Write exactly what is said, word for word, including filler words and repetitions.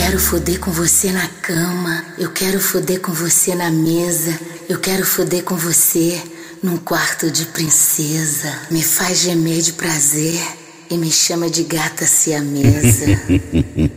quero foder com você na cama, eu quero foder com você na mesa, eu quero foder com você num quarto de princesa. Me faz gemer de prazer e me chama de gata siamesa.